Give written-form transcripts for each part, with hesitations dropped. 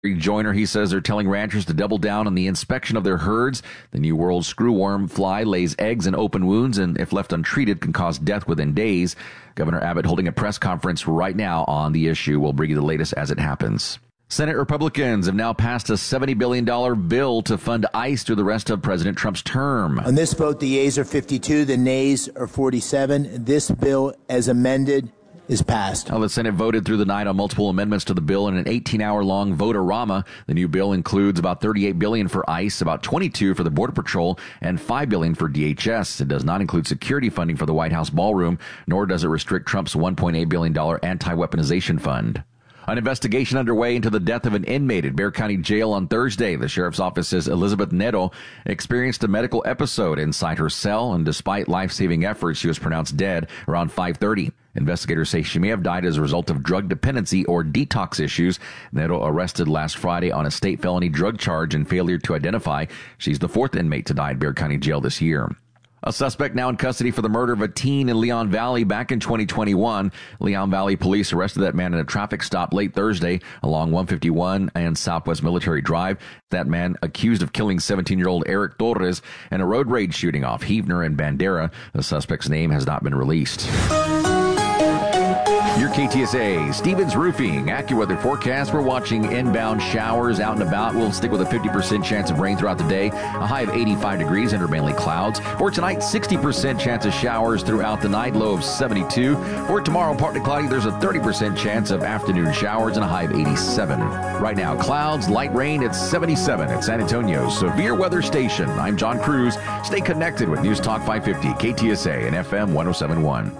Joyner, he says they're telling ranchers to double down on the inspection of their herds. The New World screwworm fly lays eggs in open wounds and, if left untreated, can cause death within days. Governor Abbott holding a press conference right now on the issue. We'll bring you the latest as it happens. Senate Republicans have now passed a $70 billion bill to fund ICE through the rest of President Trump's term. On this vote, the yeas are 52, the nays are 47. This bill, as amended, is passed. Well, the Senate voted through the night on multiple amendments to the bill in an 18-hour-long vote-a-rama. The new bill includes about $38 billion for ICE, about $22 for the Border Patrol, and $5 billion for DHS. It does not include security funding for the White House ballroom, nor does it restrict Trump's $1.8 billion anti-weaponization fund. An investigation underway into the death of an inmate at Bexar County Jail on Thursday. The sheriff's office says Elizabeth Neto experienced a medical episode inside her cell, and despite life-saving efforts, she was pronounced dead around 5:30. Investigators say she may have died as a result of drug dependency or detox issues. Neto arrested last Friday on a state felony drug charge and failure to identify. She's the fourth inmate to die at Bexar County Jail this year. A suspect now in custody for the murder of a teen in Leon Valley back in 2021. Leon Valley police arrested that man in a traffic stop late Thursday along 151 and Southwest Military Drive. That man accused of killing 17-year-old Eric Torres in a road rage shooting off Heavener and Bandera. The suspect's name has not been released. Your KTSA, Stevens Roofing, AccuWeather forecast. We're watching inbound showers out and about. We'll stick with a 50% chance of rain throughout the day. A high of 85 degrees under mainly clouds. For tonight, 60% chance of showers throughout the night, low of 72. For tomorrow, partly cloudy, there's a 30% chance of afternoon showers and a high of 87. Right now, clouds, light rain at 77 at San Antonio's Severe Weather Station. I'm John Cruz. Stay connected with News Talk 550, KTSA and FM 1071.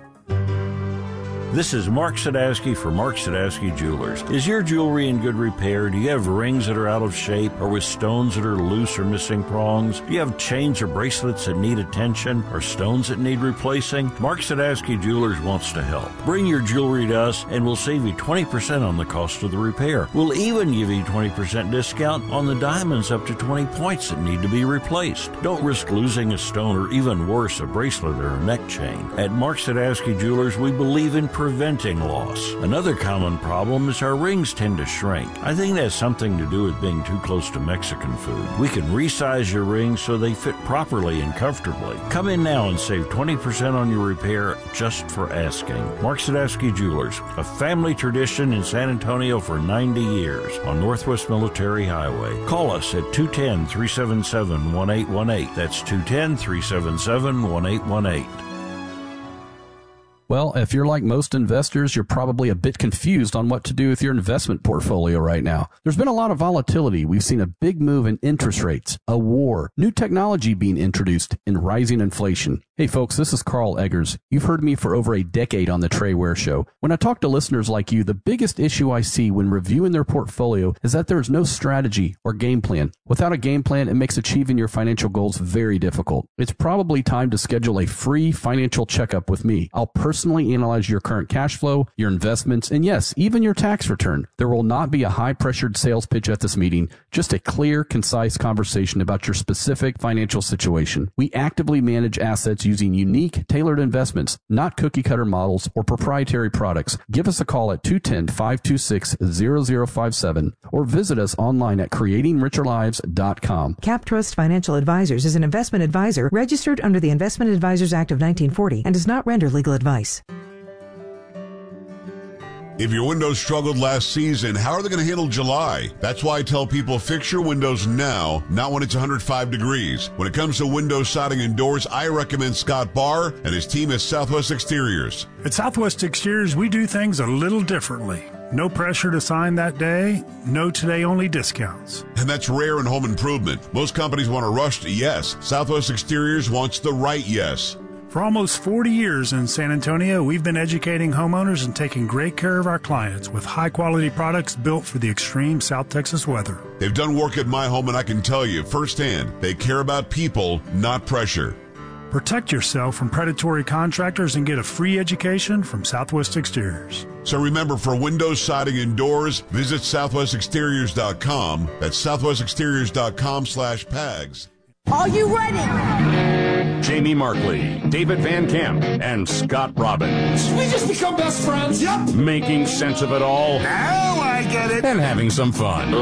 This is Mark Sadowski for Mark Sadowski Jewelers. Is your jewelry in good repair? Do you have rings that are out of shape or with stones that are loose or missing prongs? Do you have chains or bracelets that need attention or stones that need replacing? Mark Sadowski Jewelers wants to help. Bring your jewelry to us and we'll save you 20% on the cost of the repair. We'll even give you 20% discount on the diamonds up to 20 points that need to be replaced. Don't risk losing a stone or even worse, a bracelet or a neck chain. At Mark Sadowski Jewelers, we believe in preventing loss. Another common problem is our rings tend to shrink. I think that has something to do with being too close to Mexican food. We can resize your rings so they fit properly and comfortably. Come in now and save 20% on your repair just for asking. Mark Sadowski Jewelers, a family tradition in San Antonio for 90 years on Northwest Military Highway. Call us at 210-377-1818. That's 210-377-1818. Well, if you're like most investors, you're probably a bit confused on what to do with your investment portfolio right now. There's been a lot of volatility. We've seen a big move in interest rates, a war, new technology being introduced, and rising inflation. Hey folks, this is Carl Eggers. You've heard me for over a decade on the Trey Ware Show. When I talk to listeners like you, the biggest issue I see when reviewing their portfolio is that there is no strategy or game plan. Without a game plan, it makes achieving your financial goals very difficult. It's probably time to schedule a free financial checkup with me. I'll personally analyze your current cash flow, your investments, and yes, even your tax return. There will not be a high-pressured sales pitch at this meeting, just a clear, concise conversation about your specific financial situation. We actively manage assets using unique, tailored investments, not cookie-cutter models or proprietary products. Give us a call at 210-526-0057 or visit us online at creatingricherlives.com. CapTrust Financial Advisors is an investment advisor registered under the Investment Advisors Act of 1940 and does not render legal advice. If your windows struggled last season, how are they going to handle July? That's why I tell people fix your windows now, not when it's 105 degrees. When it comes to windows, siding, and doors, I recommend Scott Barr and his team at Southwest Exteriors. At Southwest Exteriors, we do things a little differently. No pressure to sign that day, no today-only discounts. And that's rare in home improvement. Most companies want a rushed yes. Southwest Exteriors wants the right yes. For almost 40 years in San Antonio, we've been educating homeowners and taking great care of our clients with high-quality products built for the extreme South Texas weather. They've done work at my home, and I can tell you firsthand, they care about people, not pressure. Protect yourself from predatory contractors and get a free education from Southwest Exteriors. So remember, for windows, siding, and doors, visit southwestexteriors.com. That's southwestexteriors.com/PAGS. Are you ready? Jamie Markley, David Van Camp, and Scott Robbins. We just become best friends. Yep. Making sense of it all. Now I get it. And having some fun.